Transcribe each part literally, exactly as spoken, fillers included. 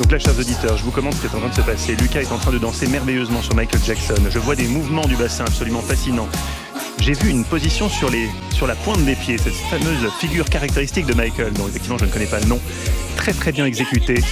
Donc là, chers auditeurs, je vous commente ce qui est en train de se passer. Lucas est en train de danser merveilleusement sur Michael Jackson. Je vois des mouvements du bassin absolument fascinants. J'ai vu une position sur, les, sur la pointe des pieds, cette fameuse figure caractéristique de Michael, dont effectivement je ne connais pas le nom, très très bien exécutée.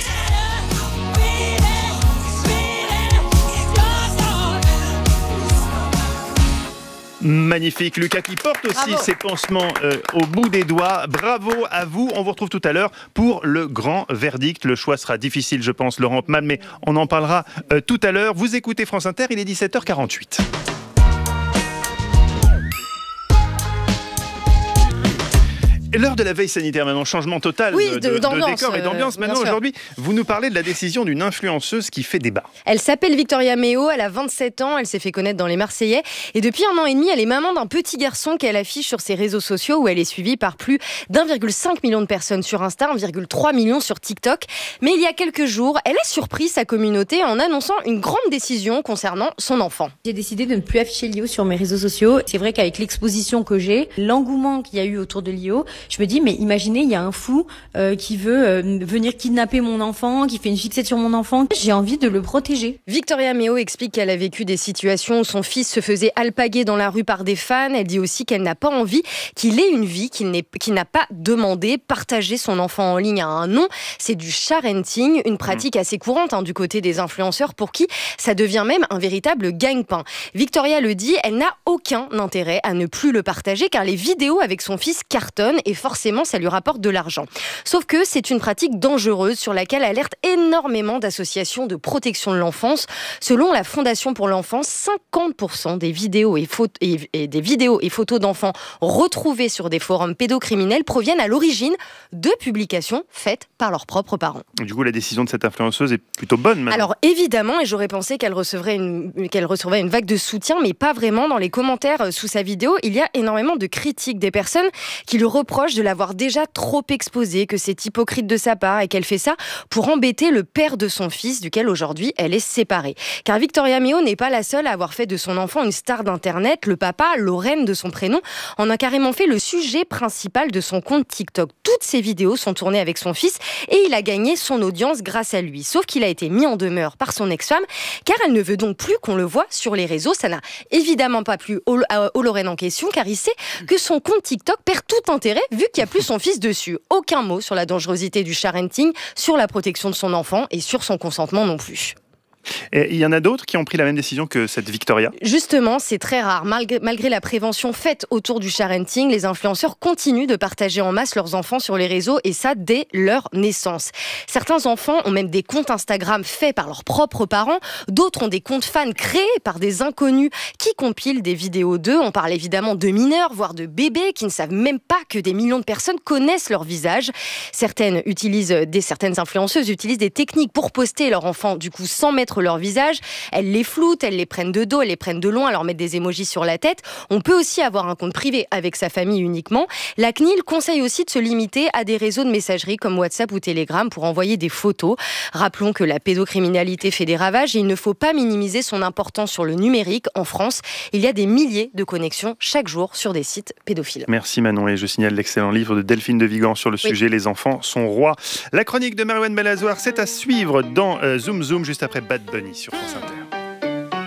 Magnifique, Lucas qui porte aussi Bravo. ses pansements euh, au bout des doigts. Bravo à vous, on vous retrouve tout à l'heure pour le grand verdict. Le choix sera difficile, je pense, Laurent Hopman, mais on en parlera euh, tout à l'heure. Vous écoutez France Inter, il est dix-sept heures quarante-huit. L'heure de la veille sanitaire maintenant, changement total oui, de, de, de, de décor et d'ambiance. Euh, maintenant, aujourd'hui, vous nous parlez de la décision d'une influenceuse qui fait débat. Elle s'appelle Victoria Meo, elle a vingt-sept ans, elle s'est fait connaître dans les Marseillais. Et depuis un an et demi, elle est maman d'un petit garçon qu'elle affiche sur ses réseaux sociaux où elle est suivie par plus d'un virgule cinq million de personnes sur Insta, un virgule trois million sur TikTok. Mais il y a quelques jours, elle a surpris sa communauté en annonçant une grande décision concernant son enfant. J'ai décidé de ne plus afficher Lio sur mes réseaux sociaux. C'est vrai qu'avec l'exposition que j'ai, l'engouement qu'il y a eu autour de Lio, je me dis, mais imaginez, il y a un fou euh, qui veut euh, venir kidnapper mon enfant, qui fait une fixette sur mon enfant. J'ai envie de le protéger. Victoria Meo explique qu'elle a vécu des situations où son fils se faisait alpaguer dans la rue par des fans. Elle dit aussi qu'elle n'a pas envie qu'il ait une vie qu'il, n'est, qu'il n'a pas demandé. Partager son enfant en ligne a un nom, c'est du sharenting, une pratique assez courante hein, du côté des influenceurs pour qui ça devient même un véritable gagne-pain. Victoria le dit, elle n'a aucun intérêt à ne plus le partager car les vidéos avec son fils cartonnent et forcément ça lui rapporte de l'argent. Sauf que c'est une pratique dangereuse sur laquelle alertent énormément d'associations de protection de l'enfance. Selon la Fondation pour l'enfance, cinquante pour cent des vidéos et, photos, et, et des vidéos et photos d'enfants retrouvées sur des forums pédocriminels proviennent à l'origine de publications faites par leurs propres parents. Du coup, la décision de cette influenceuse est plutôt bonne maintenant. Alors évidemment, et j'aurais pensé qu'elle recevrait, une, qu'elle recevrait une vague de soutien, mais pas vraiment. Dans les commentaires sous sa vidéo, il y a énormément de critiques des personnes qui lui reprochent de l'avoir déjà trop exposée, que c'est hypocrite de sa part et qu'elle fait ça pour embêter le père de son fils, duquel aujourd'hui elle est séparée. Car Victoria Meo n'est pas la seule à avoir fait de son enfant une star d'internet. Le papa, Lorraine de son prénom, en a carrément fait le sujet principal de son compte TikTok. Toutes ses vidéos sont tournées avec son fils et il a gagné son audience grâce à lui. Sauf qu'il a été mis en demeure par son ex-femme car elle ne veut donc plus qu'on le voit sur les réseaux. Ça n'a évidemment pas plu au, au Lorraine en question car il sait que son compte TikTok perd tout intérêt vu qu'il n'y a plus son fils dessus. Aucun mot sur la dangerosité du sharenting, sur la protection de son enfant et sur son consentement non plus. Et il y en a d'autres qui ont pris la même décision que cette Victoria. Justement, c'est très rare. Malgré, malgré la prévention faite autour du sharenting, les influenceurs continuent de partager en masse leurs enfants sur les réseaux et ça dès leur naissance. Certains enfants ont même des comptes Instagram faits par leurs propres parents. D'autres ont des comptes fans créés par des inconnus qui compilent des vidéos d'eux. On parle évidemment de mineurs, voire de bébés qui ne savent même pas que des millions de personnes connaissent leur visage. Certaines utilisent des, certaines influenceuses utilisent des techniques pour poster leur enfant du coup sans mettre leur visage, elles les floutent, elles les prennent de dos, elles les prennent de loin, leur mettent des émojis sur la tête. On peut aussi avoir un compte privé avec sa famille uniquement. La C N I L conseille aussi de se limiter à des réseaux de messagerie comme WhatsApp ou Telegram pour envoyer des photos. Rappelons que la pédocriminalité fait des ravages et il ne faut pas minimiser son importance sur le numérique. En France, il y a des milliers de connexions chaque jour sur des sites pédophiles. Merci Manon et je signale l'excellent livre de Delphine de Vigan sur le oui. sujet « Les enfants sont rois ». La chronique de Marouane Belazoar, c'est à suivre dans euh, Zoom Zoom juste après Bad Bunny sur France Inter.